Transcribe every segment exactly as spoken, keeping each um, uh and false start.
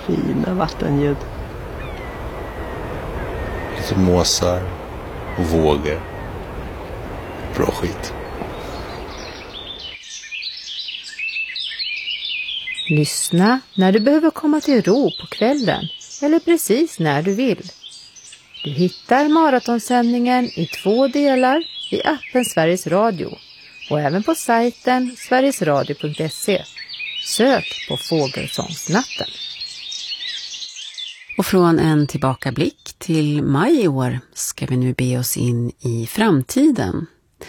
fina vattenljud. Lite måsar och vågor. Bra skit. Lyssna när du behöver komma till ro på kvällen eller precis när du vill. Du hittar maratonsändningen i två delar i appen Sveriges Radio och även på sajten sverigesradio punkt se. Sök på Fågelsångsnatten. Och från en tillbakablick till maj i år ska vi nu be oss in i framtiden.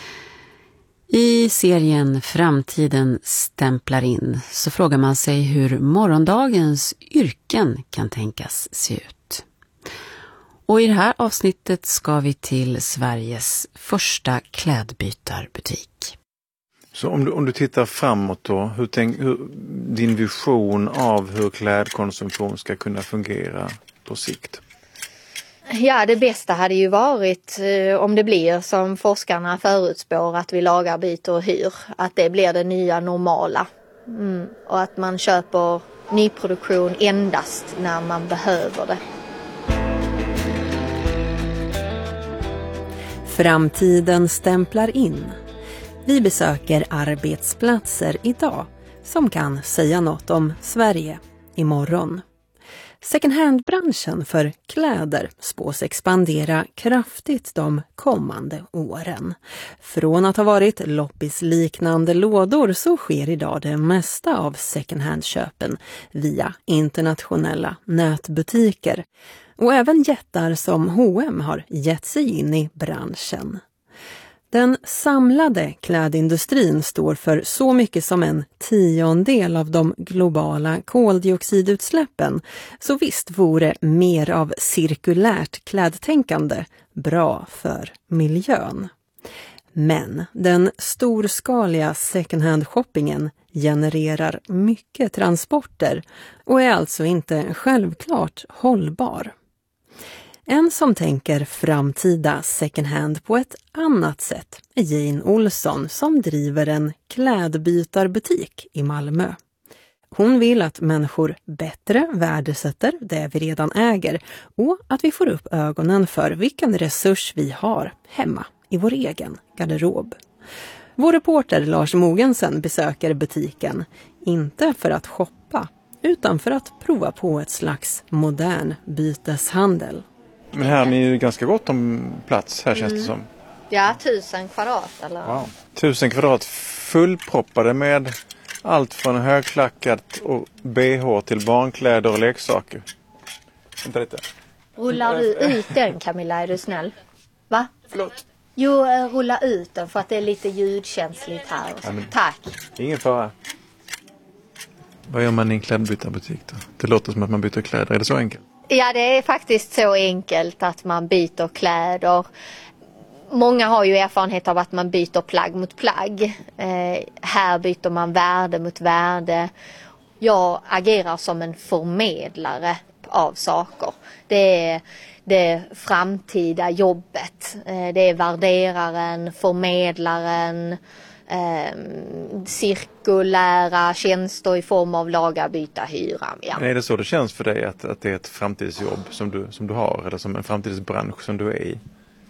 I serien Framtiden stämplar in så frågar man sig hur morgondagens yrken kan tänkas se ut. Och i det här avsnittet ska vi till Sveriges första klädbytarbutik. Så om du, om du tittar framåt då, hur tänk, hur, din vision av hur klädkonsumtion ska kunna fungera på sikt? Ja, det bästa hade ju varit eh, om det blir som forskarna förutspår att vi lagar, byter och hyr. Att det blir det nya normala. Mm. Och att man köper nyproduktion endast när man behöver det. Framtiden stämplar in. Vi besöker arbetsplatser idag som kan säga något om Sverige imorgon. Second hand-branschen för kläder spås expandera kraftigt de kommande åren. Från att ha varit loppisliknande lådor så sker idag det mesta av second hand-köpen via internationella nätbutiker. Och även jättar som H och M har gett sig in i branschen. Den samlade klädindustrin står för så mycket som en tiondel av de globala koldioxidutsläppen. Så visst vore mer av cirkulärt klädtänkande bra för miljön. Men den storskaliga second hand shoppingen genererar mycket transporter och är alltså inte självklart hållbar. En som tänker framtida second hand på ett annat sätt är Jane Olsson som driver en klädbytarbutik i Malmö. Hon vill att människor bättre värdesätter det vi redan äger och att vi får upp ögonen för vilken resurs vi har hemma i vår egen garderob. Vår reporter Lars Mogensen besöker butiken, inte för att shoppa utan för att prova på ett slags modern byteshandel. Men här är ni ju ganska gott om plats här känns det som. Ja, tusen kvadrat eller? Wow. Tusen kvadrat fullproppade med allt från högklackat och B H till barnkläder och leksaker. Vänta lite. Rullar du ut den, Camilla, är du snäll? Va? Förlåt. Jo, rulla ut den för att det är lite ljudkänsligt här. Ja, men... Tack. Ingen fara. Vad gör man i en klädbytarbutik då? Det låter som att man byter kläder. Är det så enkelt? Ja, det är faktiskt så enkelt att man byter kläder. Många har ju erfarenhet av att man byter plagg mot plagg. Eh, här byter man värde mot värde. Jag agerar som en förmedlare av saker. Det är det framtida jobbet. Eh, det är värderaren, förmedlaren, eh, cirkulära tjänster i form av laga, byta, hyra. Ja. Är det så det känns för dig att, att det är ett framtidsjobb som du, som du har eller som en framtidsbransch som du är i?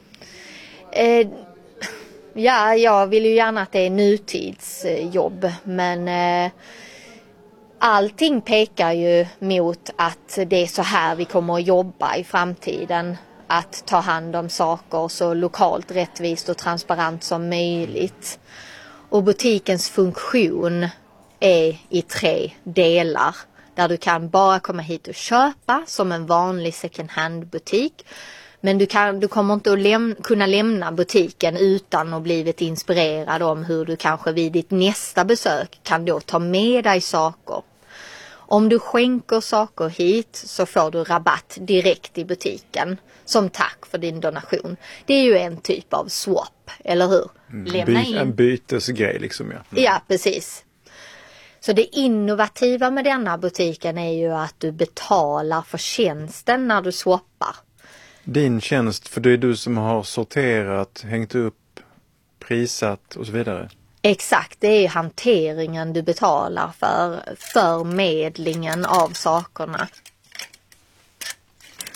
Eh, ja, jag vill ju gärna att det är nutidsjobb, men eh, allting pekar ju mot att det är så här vi kommer att jobba i framtiden. Att ta hand om saker så lokalt, rättvist och transparent som möjligt. Och butikens funktion är i tre delar. Där du kan bara komma hit och köpa som en vanlig second hand butik. Men du, kan, du kommer inte att läm- kunna lämna butiken utan att blivit inspirerad om hur du kanske vid ditt nästa besök kan då ta med dig saker. Om du skänker saker hit så får du rabatt direkt i butiken som tack för din donation. Det är ju en typ av swap, eller hur? Mm, Lämna by- in. En bytesgrej liksom, ja. Mm. Ja, precis. Så det innovativa med denna butiken är ju att du betalar för tjänsten när du swappar. Din tjänst, för det är du som har sorterat, hängt upp, prisat och så vidare. Exakt, det är hanteringen du betalar för, förmedlingen av sakerna.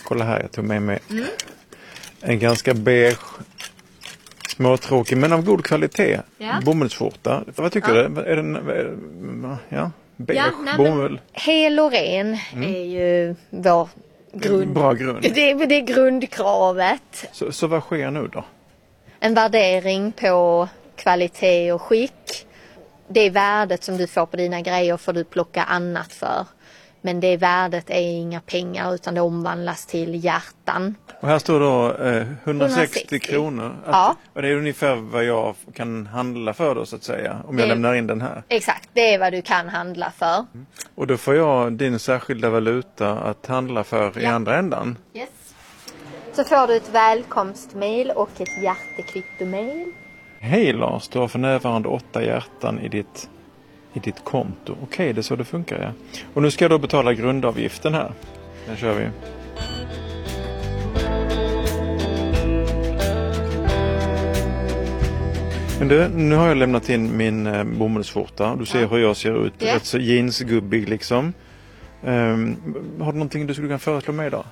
Kolla här, jag tog med mig mm. en ganska beige, småtråkig men av god kvalitet ja. bomullsskjorta. Vad tycker ja. du? Är den, är, ja, beige ja, nej, bomull? Hel och ren mm. är ju vår grund. Bra grund. Det är, det är grundkravet. Så, så vad sker nu då? En värdering på kvalitet och skick. Det värdet som du får på dina grejer får du plocka annat för. Men det värdet är inga pengar utan det omvandlas till hjärtan. Och här står då eh, hundrasextio kronor. Att, ja. Och det är ungefär vad jag kan handla för då så att säga. Om jag det, lämnar in den här. Exakt, det är vad du kan handla för. Mm. Och då får jag din särskilda valuta att handla för ja. i andra ändan. Yes. Så får du ett välkomstmail och ett hjärtekvittomail. Hej Lars, du har för närvarande åtta hjärtan i ditt, i ditt konto. Okej, okay, det är så det funkar ja. Och nu ska jag då betala grundavgiften här. Den kör vi. Men du, nu har jag lämnat in min eh, bomullsskjorta. Du ser ja. hur jag ser ut. Yeah. Rätt så jeansgubbig liksom. Um, har du någonting du skulle kunna föreslå mig då?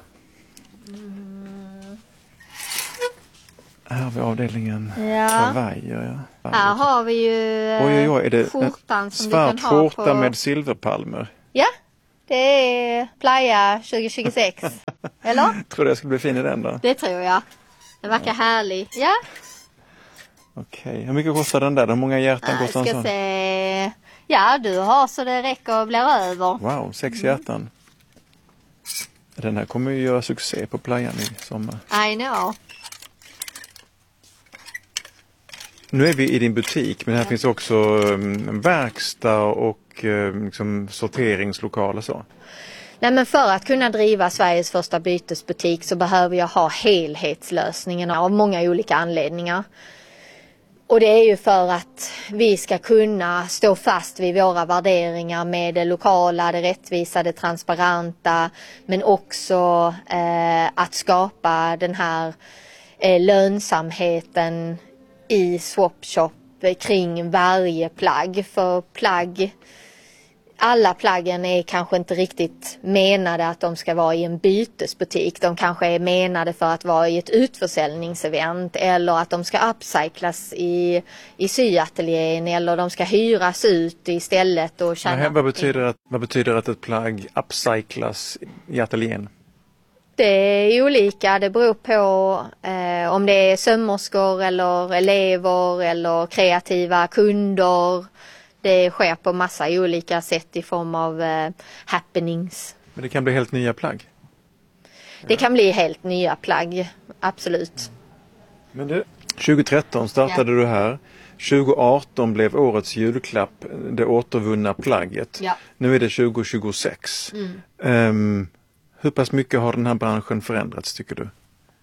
Här har vi avdelningen ja. kavajer. Ja. Här har vi ju oj, oj, oj, är det skjortan som svart du kan ha skjorta på... med silverpalmer. Ja, det är Playa tjugo tjugosex. Eller? Tror du jag skulle bli fin i den då? Det tror jag. Den verkar ja. härlig. Ja. Okej, okay. Hur mycket kostar den där? Hur många hjärtan kostar den? Jag ska se... Ja, du har så det räcker och blir över. Wow, sex mm. hjärtan. Den här kommer ju göra succé på playan i sommar. I know. Nu är vi i din butik, men här ja. finns också um, verkstad och um, liksom, sorteringslokaler och så. Nej, men för att kunna driva Sveriges första bytesbutik så behöver jag ha helhetslösningen av många olika anledningar. Och det är ju för att vi ska kunna stå fast vid våra värderingar med det lokala, det rättvisa, det transparenta. Men också eh, att skapa den här eh, lönsamheten i swapshop kring varje plagg. För plagg, alla plaggen är kanske inte riktigt menade att de ska vara i en bytesbutik. De kanske är menade för att vara i ett utförsäljningsevent eller att de ska upcyclas i, i syateljén eller de ska hyras ut istället och tjäna. Men vad betyder att, vad betyder att ett plagg upcyclas i ateljén? Det är olika, det beror på eh, om det är sömmerskor eller elever eller kreativa kunder. Det sker på massa olika sätt i form av eh, happenings. Men det kan bli helt nya plagg? Det kan bli helt nya plagg, absolut. Men du, tjugo-tretton startade ja. du här. tjugo arton blev årets julklapp, det återvunna plagget. Ja. Nu är det tjugo tjugosex. Mm. Um, hur pass mycket har den här branschen förändrats tycker du?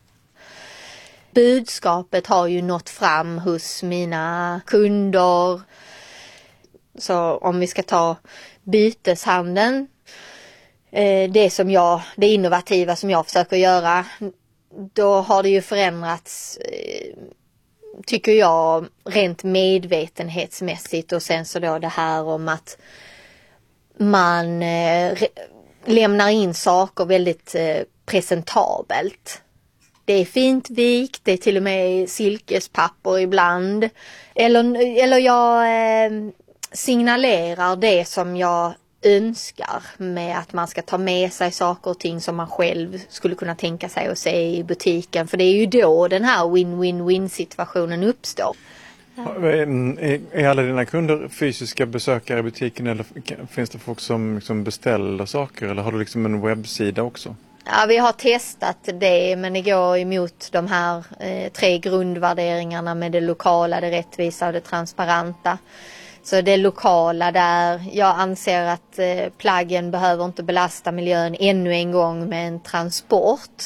Budskapet har ju nått fram hos mina kunder. Så om vi ska ta byteshandeln, eh, det som jag, det innovativa som jag försöker göra, då har det ju förändrats, eh, tycker jag, rent medvetenhetsmässigt. Och sen så då det här om att man eh, re- lämnar in saker väldigt eh, presentabelt. Det är fint vikt, det är till och med silkespapper ibland. Eller, eller jag eh, signalerar det som jag önskar med att man ska ta med sig saker och ting som man själv skulle kunna tänka sig att se i butiken. För det är ju då den här win-win-win situationen uppstår. Är alla dina kunder fysiska besökare i butiken eller finns det folk som liksom beställer saker eller har du liksom en webbsida också? Ja, vi har testat det men det går emot de här eh, tre grundvärderingarna med det lokala, det rättvisa och det transparenta. Så det lokala där, jag anser att eh, plaggen behöver inte belasta miljön ännu en gång med en transport.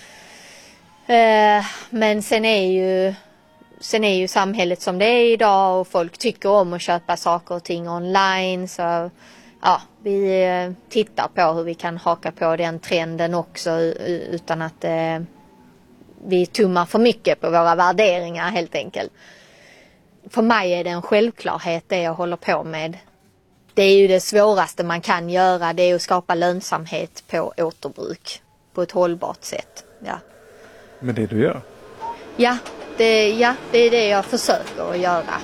Eh, men sen är ju Sen är ju samhället som det är idag och folk tycker om att köpa saker och ting online. Så ja, vi tittar på hur vi kan haka på den trenden också utan att eh, vi tummar för mycket på våra värderingar helt enkelt. För mig är det en självklarhet det jag håller på med. Det är ju det svåraste man kan göra, det är att skapa lönsamhet på återbruk. på ett hållbart sätt. Ja. Men det du gör? Ja, det, ja, det är det jag försöker att göra.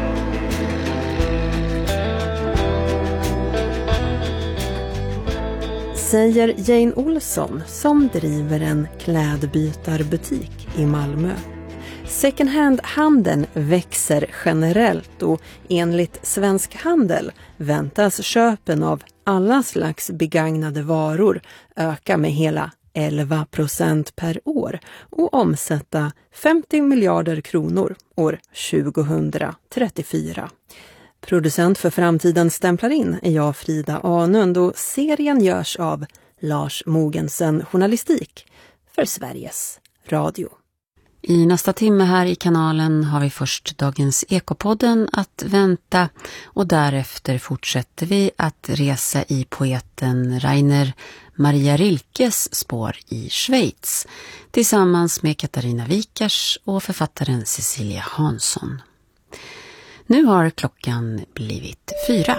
Säger Jane Olsson som driver en klädbytarbutik i Malmö. Second hand-handeln växer generellt och enligt Svensk Handel väntas köpen av alla slags begagnade varor öka med hela elva procent per år och omsätta femtio miljarder kronor år tjugohundratrettiofyra. Producent för Framtiden stämplar in är jag, Frida Anund, och serien görs av Lars Mogensen Journalistik för Sveriges Radio. I nästa timme här i kanalen har vi först dagens Ekopodden att vänta och därefter fortsätter vi att resa i poeten Rainer Maria Rilkes spår i Schweiz tillsammans med Katarina Wikers och författaren Cecilia Hansson. Nu har klockan blivit fyra.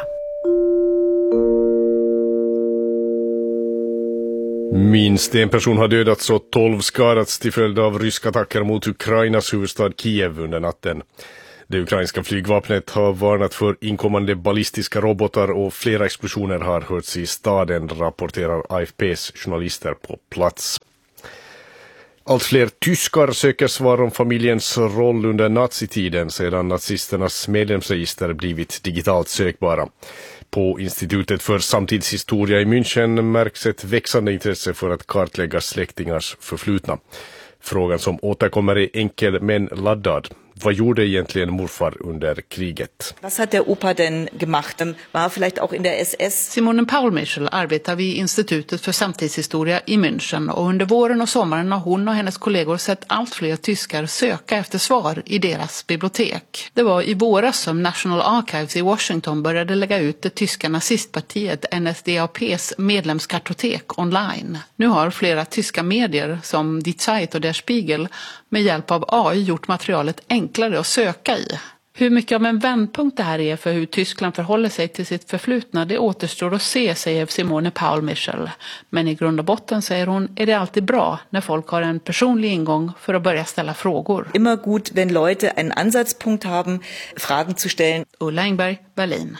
Minst en person har dödats och tolv skadats till följd av ryska attacker mot Ukrainas huvudstad Kiev under natten. Det ukrainska flygvapnet har varnat för inkommande ballistiska robotar och flera explosioner har hörts i staden, rapporterar A F P:s journalister på plats. Allt fler tyskar söker svar om familjens roll under nazitiden sedan nazisternas medlemsregister blivit digitalt sökbara. På Institutet för samtidshistoria i München märks ett växande intresse för att kartlägga släktingars förflutna. Frågan som återkommer är enkel men laddad. Vad gjorde egentligen morfar under kriget? Was hat der Opa denn gemacht? War vielleicht auch in der S S? Simone Paul-Michel arbetar vid Institutet för samtidshistoria i München och under våren och sommaren har hon och hennes kollegor sett allt fler tyskar söka efter svar i deras bibliotek. Det var i våras som National Archives i Washington började lägga ut det tyska nazistpartiet N S D A P:s medlemskartotek online. Nu har flera tyska medier som Die Zeit och Der Spiegel med hjälp av A I gjort materialet enklare att söka i. Hur mycket av en vändpunkt det här är för hur Tyskland förhåller sig till sitt förflutna, det återstår att se, säger Simone Paul-Michel. Men i grund och botten, säger hon, är det alltid bra när folk har en personlig ingång för att börja ställa frågor. Immer gut, wenn Leute einen Ansatzpunkt haben, Fragen zu stellen. Ulla Engberg, Berlin.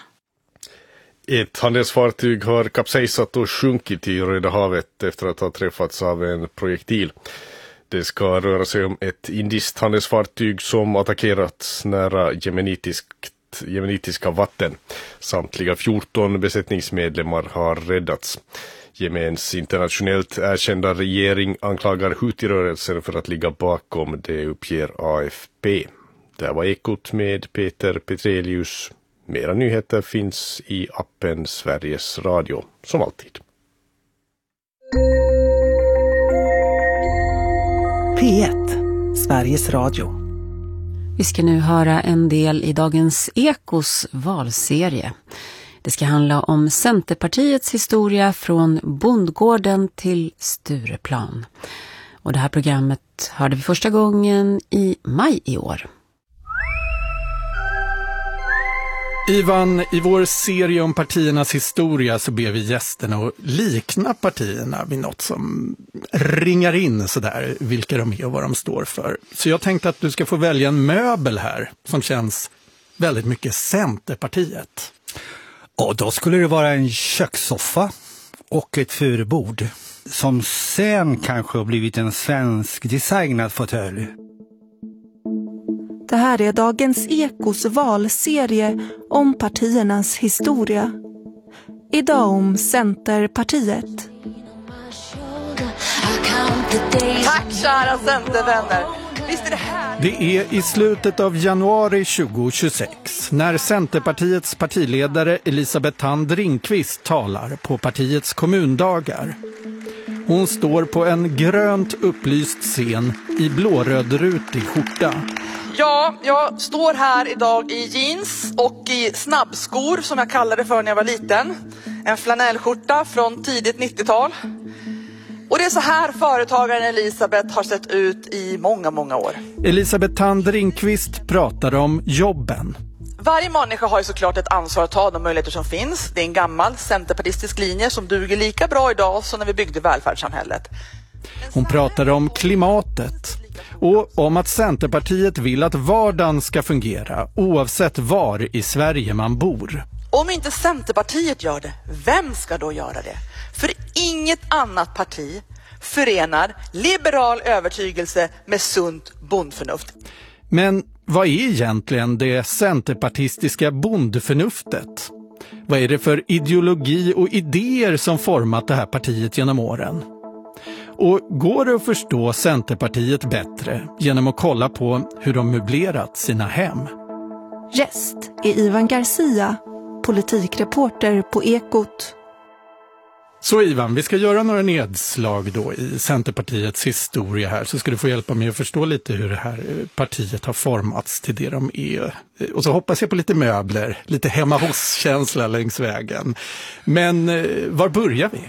Ett handelsfartyg har kapsejsat och sjunkit i Röda havet efter att ha träffats av en projektil. Det ska röra sig om ett indiskt handelsfartyg som attackerats nära jemenitiska vatten. Samtliga fjorton besättningsmedlemmar har räddats. Jemens internationellt erkända regering anklagar Houthi-rörelsen för att ligga bakom, det uppger A F P. Det var Ekot med Peter Petrelius. Mera nyheter finns i appen Sveriges Radio, som alltid. P ett, Sveriges Radio. Vi ska nu höra en del i dagens Ekos valserie. Det ska handla om Centerpartiets historia från bondgården till Stureplan. Och det här programmet hörde vi första gången i maj i år. Ivan, i vår serie om partiernas historia så ber vi gästerna att likna partierna vid något som ringar in sådär vilka de är och vad de står för. Så jag tänkte att du ska få välja en möbel här som känns väldigt mycket Centerpartiet. Och då skulle det vara en kökssoffa och ett furbord som sen kanske har blivit en svensk designad fåtölj. Det här är dagens Ekos valserie om partiernas historia. Idag om Centerpartiet. Tack kära Centervänner. Visst är det här? Det är i slutet av januari tjugohundratjugosex när Centerpartiets partiledare Elisabeth Thand Ringqvist talar på partiets kommundagar. Hon står på en grönt upplyst scen i blårödrutig skjorta. Ja, jag står här idag i jeans och i snabbskor som jag kallade för när jag var liten. En flanellskjorta från tidigt nittiotal. Och det är så här företagaren Elisabeth har sett ut i många, många år. Elisabeth Thand Ringqvist pratar om jobben. Varje människa har ju såklart ett ansvar att ta de möjligheter som finns. Det är en gammal centerpartistisk linje som duger lika bra idag som när vi byggde välfärdssamhället. Hon pratade om klimatet och om att Centerpartiet vill att vardagen ska fungera oavsett var i Sverige man bor. Om inte Centerpartiet gör det, vem ska då göra det? För inget annat parti förenar liberal övertygelse med sunt bondförnuft. Men vad är egentligen det centerpartistiska bondförnuftet? Vad är det för ideologi och idéer som format det här partiet genom åren? Och går det att förstå Centerpartiet bättre genom att kolla på hur de möblerat sina hem? Gäst är Ivan Garcia, politikreporter på Ekot. Så Ivan, vi ska göra några nedslag då i Centerpartiets historia här, så ska du få hjälpa mig att förstå lite hur det här partiet har formats till det de är. Och så hoppas jag på lite möbler, lite hemma hos-känsla längs vägen. Men var börjar vi?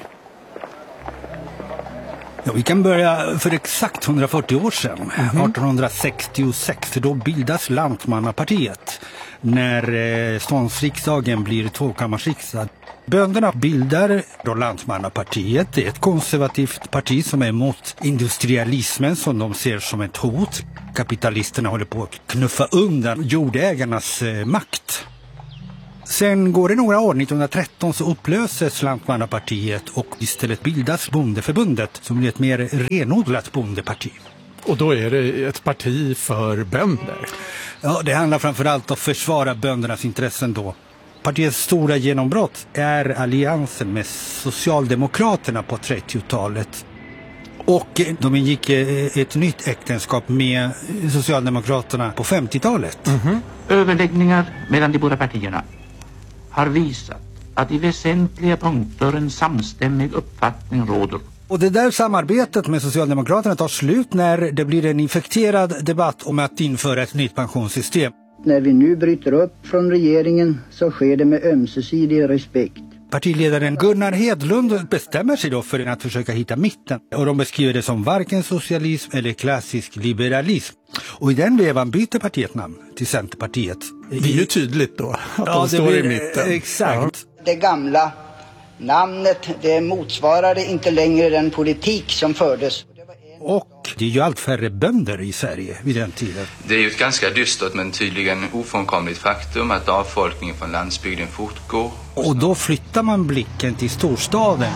Ja, vi kan börja för exakt hundrafyrtio år sedan, mm-hmm. arton sextiosex, för då bildas Lantmannapartiet när eh, ståndsriksdagen blir tvåkammarsriksdag. Bönderna bildar då Lantmannapartiet. Det är ett konservativt parti som är emot industrialismen som de ser som ett hot. Kapitalisterna håller på att knuffa undan jordägarnas eh, makt. Sen går det några år, nittonhundratretton så upplöses Lantmannapartiet och istället bildas Bondeförbundet som blir ett mer renodlat bondeparti. Och då är det ett parti för bönder? Ja, det handlar framförallt om att försvara böndernas intressen då. Partiets stora genombrott är alliansen med Socialdemokraterna på trettiotalet. Och de ingick ett nytt äktenskap med Socialdemokraterna på femtiotalet. Mm-hmm. Överläggningar mellan de båda partierna har visat att i väsentliga punkter en samstämmig uppfattning råder. Och det där samarbetet med Socialdemokraterna tar slut när det blir en infekterad debatt om att införa ett nytt pensionssystem. När vi nu bryter upp från regeringen så sker det med ömsesidig respekt. Partiledaren Gunnar Hedlund bestämmer sig då för att försöka hitta mitten. Och de beskriver det som varken socialism eller klassisk liberalism. Och i den vevan byter partiet namn till Centerpartiet. Det är ju tydligt då att ja, de står blir, i mitten. Exakt. Ja. Det gamla namnet, det motsvarade inte längre den politik som fördes. Och det är ju allt färre bönder i Sverige vid den tiden. Det är ju ett ganska dystert men tydligen ofrånkomligt faktum att avfolkningen från landsbygden fortgår. Och då flyttar man blicken till storstaden.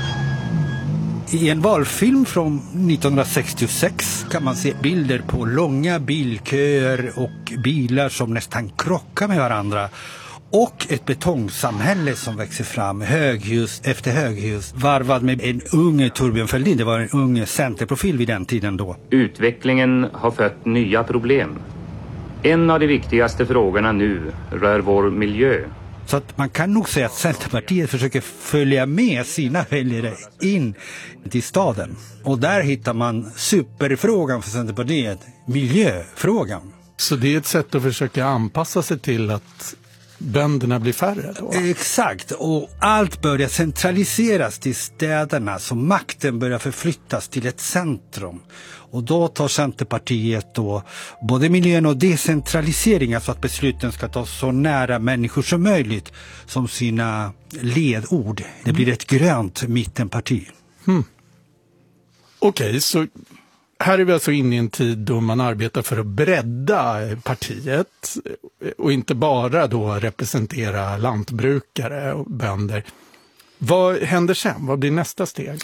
I en valfilm från nittonhundrasextiosex kan man se bilder på långa bilköer och bilar som nästan krockar med varandra. Och ett betongsamhälle som växer fram, höghus efter höghus, varvad med en ung Torbjörn Fälldin. Det var en ung centerprofil vid den tiden då. Utvecklingen har fött nya problem. En av de viktigaste frågorna nu rör vår miljö. Så att man kan nog säga att Centerpartiet försöker följa med sina väljare in till staden. Och där hittar man superfrågan för Centerpartiet, miljöfrågan. Så det är ett sätt att försöka anpassa sig till att bönderna blir färre då? Exakt, och allt börjar centraliseras till städerna så makten börjar förflyttas till ett centrum. Och då tar Centerpartiet då både miljön och decentralisering, så att besluten ska tas så nära människor som möjligt som sina ledord. Det blir ett grönt mittenparti. Hmm. Okej, okay, så här är vi alltså inne i en tid då man arbetar för att bredda partiet och inte bara då representera lantbrukare och bönder. Vad händer sen? Vad blir nästa steg?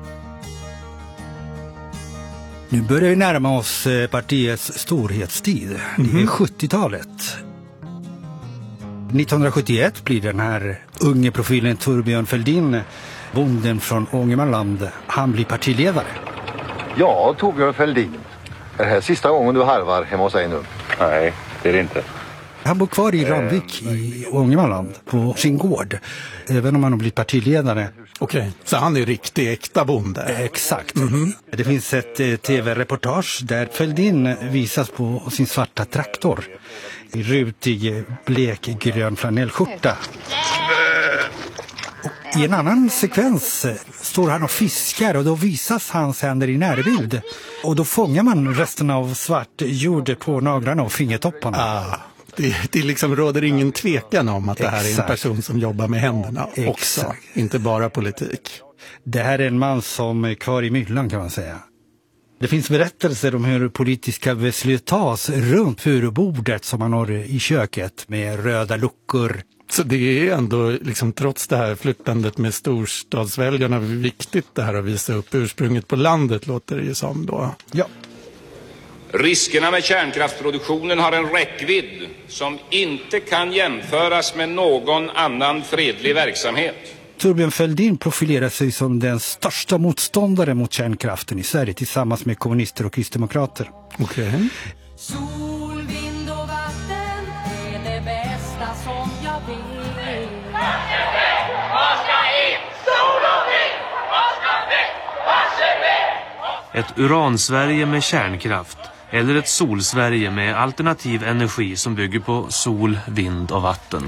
Nu börjar vi närma oss partiets storhetstid. Mm-hmm. Det är sjuttiotalet. nittonhundrasjuttioett blir den här unge profilen Torbjörn Fälldin, bonden från Ångermanland. Han blir partiledare. Ja, Torbjörn Fälldin. Är det här sista gången du harvar hemma hos dig nu? Nej, det är det inte. Han bor kvar i Ramvik i Ångermanland på sin gård, även om han har blivit partiledare. Okej, okay. Så han är riktig äkta bonde? Exakt. Mm-hmm. Det finns ett eh, tv-reportage där Fälldin visas på sin svarta traktor i rutig blekgrön flanellskjorta. I en annan sekvens står han och fiskar och då visas hans händer i närbild. Och då fångar man resten av svart jord på naglarna och fingertopparna. Ah, det, det liksom råder ingen tvekan om att det här Exakt. Är en person som jobbar med händerna också. Exakt. Inte bara politik. Det här är en man som är kvar i myllan kan man säga. Det finns berättelser om hur politiska beslut tas runt furubordet som man har i köket med röda luckor. Så det är ändå, liksom, trots det här flyttandet med storstadsväljarna, viktigt det här att visa upp ursprunget på landet, låter det ju som då. Ja. Riskerna med kärnkraftsproduktionen har en räckvidd som inte kan jämföras med någon annan fredlig verksamhet. Thorbjörn Fälldin profilerar sig som den största motståndaren mot kärnkraften i Sverige tillsammans med kommunister och kristdemokrater. Okej. Okay. Sol, vind och vatten är det bästa som jag vill. Vad ska in? Sol och vind! Vad ska väck? Vad ska väck? Ett uransverige med kärnkraft eller ett solsverige med alternativ energi som bygger på sol, vind och vatten.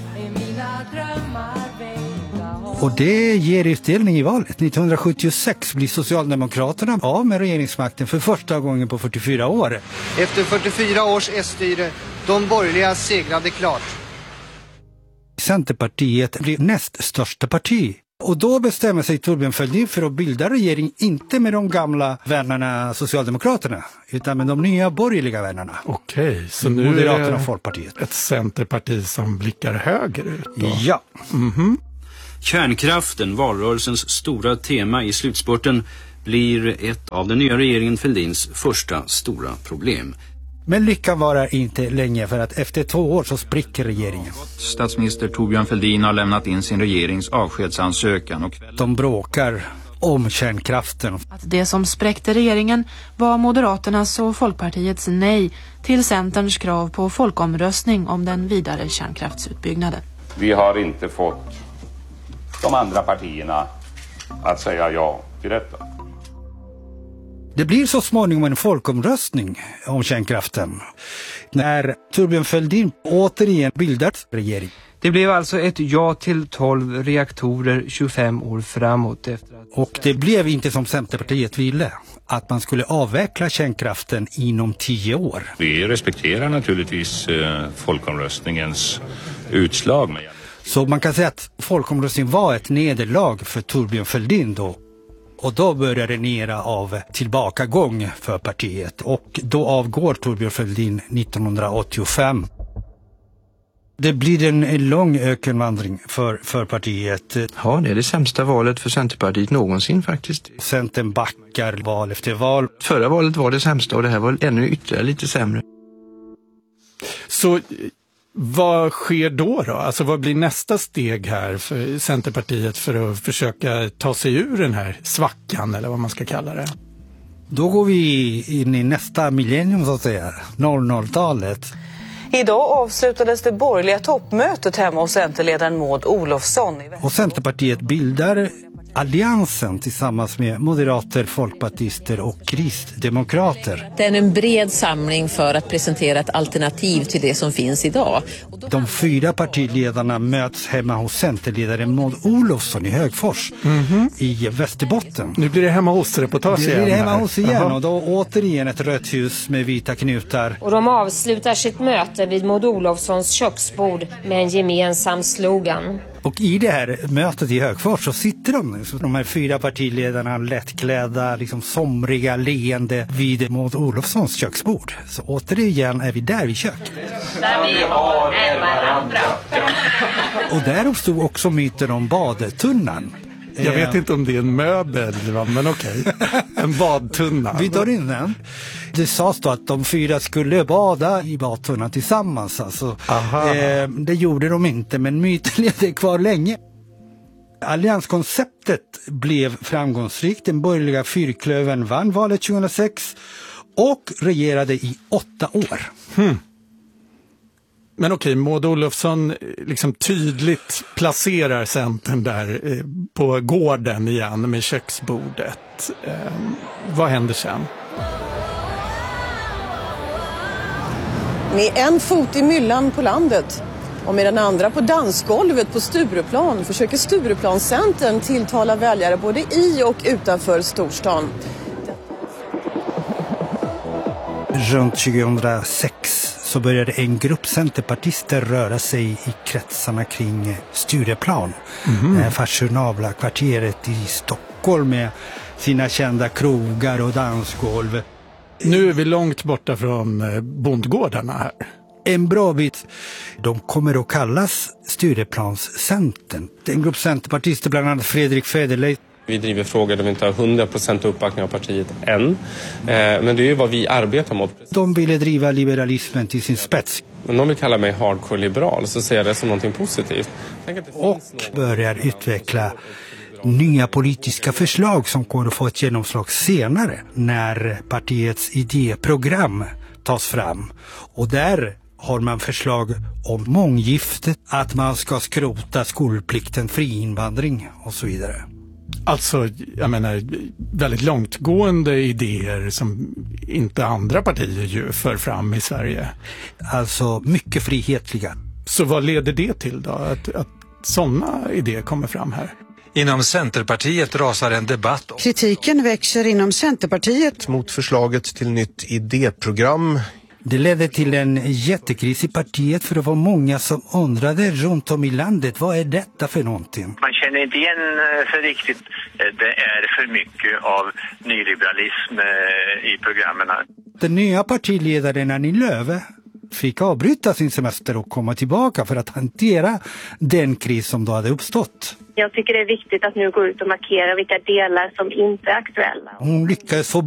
Och det ger utdelning i valet. nittonhundrasjuttiosex blir Socialdemokraterna av med regeringsmakten för första gången på fyrtiofyra år. Efter fyrtiofyra års S-styre, de borgerliga segrade klart. Centerpartiet blir näst största parti. Och då bestämmer sig Thorbjörn Fälldin för att bilda regering, inte med de gamla vännerna Socialdemokraterna, utan med de nya borgerliga vännerna. Okej, så nu Moderaterna är det och Folkpartiet. Ett centerparti som blickar högerut då. Ja. Mm-hmm. Kärnkraften, valrörelsens stora tema i slutspurten, blir ett av den nya regeringen Fälldins första stora problem. Men lyckan varar inte länge, för att efter två år så spricker regeringen. Statsminister Thorbjörn Fälldin har lämnat in sin regerings avskedsansökan. Och de bråkar om kärnkraften. Att det som spräckte regeringen var Moderaternas och Folkpartiets nej till Centerns krav på folkomröstning om den vidare kärnkraftsutbyggnaden. Vi har inte fått de andra partierna att säga ja till detta. Det blir så småningom en folkomröstning om kärnkraften när Thorbjörn Fälldin återigen bildat regering. Det blev alltså ett ja till tolv reaktorer tjugofem år framåt. Efter att... Och det blev inte som Centerpartiet ville, att man skulle avveckla kärnkraften inom tio år. Vi respekterar naturligtvis eh, folkomröstningens utslag. Med... Så man kan säga att folkomröstningen var ett nederlag för Thorbjörn Fälldin då. Och då började en era av tillbakagång för partiet. Och då avgår Thorbjörn Fälldin nittonhundraåttiofem. Det blir en lång ökenvandring för, för partiet. Ja, det är det sämsta valet för Centerpartiet någonsin faktiskt. Centern backar val efter val. Förra valet var det sämsta och det här var ännu ytterligare lite sämre. Så vad sker då då? Alltså vad blir nästa steg här för Centerpartiet för att försöka ta sig ur den här svackan eller vad man ska kalla det? Då går vi in i nästa millennium så att säga, noll noll-talet. Idag avslutades det borgerliga toppmötet hemma hos Centerledaren Maud Olofsson. Och Centerpartiet bildar alliansen tillsammans med moderater, folkpartister och kristdemokrater. Det är en bred samling för att presentera ett alternativ till det som finns idag. De fyra partiledarna möts hemma hos centerledaren Maud Olofsson i Högfors mm-hmm. i Västerbotten. Nu blir det hemma hos-reportage igen. Det blir det hemma hos igen Aha. och då återigen ett rött hus med vita knutar. Och de avslutar sitt möte vid Maud Olofssons köksbord med en gemensam slogan. Och i det här mötet i Högfors så sitter de, så de här fyra partiledarna lättklädda, liksom somriga, leende vid Maud Olofssons köksbord. Så återigen är vi där vid köket. Där vi har en varandra. Och där uppstod också myten om badtunnan. Jag vet inte om det är en möbel, men okej. En badtunna. Vi tar in den. Det sades då att de fyra skulle bada i badtunnan tillsammans. Alltså. Eh, det gjorde de inte, men myten levde kvar länge. Allianskonceptet blev framgångsrikt. Den borgerliga fyrklövern vann valet tjugohundrasex och regerade i åtta år. Hmm. Men okej, Maud Olofsson liksom tydligt placerar Centern där eh, på gården igen med köksbordet. Eh, vad händer sen? Med en fot i myllan på landet och med den andra på dansgolvet på Stureplan försöker Stureplanscentern tilltala väljare både i och utanför storstan. Runt tjugohundrasex så så började en grupp centerpartister röra sig i kretsarna kring Stureplan. Mm-hmm. Fashionabla kvarteret i Stockholm med sina kända krogar och dansgolv. Nu är vi långt borta från bondgårdarna här. En bra bit. De kommer att kallas Stureplanscentern. En grupp centerpartister, bland annat Fredrik Federley. Vi driver frågor där vi inte har hundra procent uppbackning av partiet än. Eh, men det är ju vad vi arbetar mot. De ville driva liberalismen till sin spets. Men de vill kalla mig hardcore-liberal, så ser jag det som någonting positivt. Och börjar utveckla nya politiska förslag som kommer att få ett genomslag senare när partiets idéprogram tas fram. Och där har man förslag om månggiftet, att man ska skrota skolplikten, friinvandring och så vidare. Alltså, jag menar, väldigt långtgående idéer som inte andra partier ju för fram i Sverige. Alltså mycket frihetliga. Så vad leder det till då, att, att sådana idéer kommer fram här? Inom Centerpartiet rasar en debatt. Kritiken växer inom Centerpartiet mot förslaget till nytt idéprogram. Det ledde till en jättekris i partiet, för det var många som undrade runt om i landet, vad är detta för någonting? Man känner inte igen för riktigt. Det är för mycket av nyliberalism i programmen. Den nya partiledaren Annie Lööf fick avbryta sin semester och komma tillbaka för att hantera den kris som då hade uppstått. Jag tycker det är viktigt att nu gå ut och markera vilka delar som inte är aktuella. Hon lyckades få